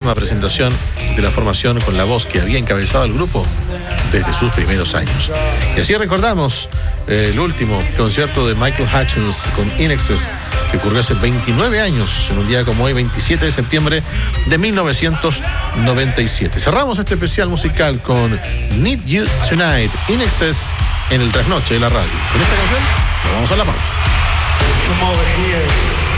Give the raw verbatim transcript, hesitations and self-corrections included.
misma presentación de la formación con la voz que había encabezado el grupo desde sus primeros años. Y así recordamos eh, el último concierto de Michael Hutchence con In Excess, que ocurrió hace veintinueve años, en un día como hoy, veintisiete de septiembre de mil novecientos noventa y siete. Cerramos este especial musical con Need You Tonight, In Excess, en el trasnoche de la radio. Con esta canción nos vamos a la pausa. Come over here.